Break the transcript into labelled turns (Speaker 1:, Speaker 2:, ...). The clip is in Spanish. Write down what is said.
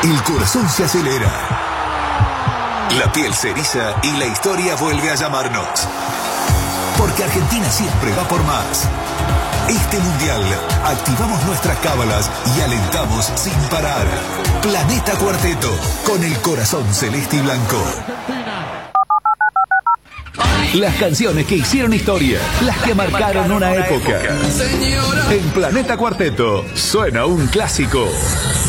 Speaker 1: El corazón se acelera. La piel se eriza y la historia vuelve a llamarnos. Porque Argentina siempre va por más. Este mundial activamos nuestras cábalas y alentamos sin parar. Planeta Cuarteto, con el corazón celeste y blanco. Las canciones que hicieron historia, las que marcaron una época. En Planeta Cuarteto suena un clásico.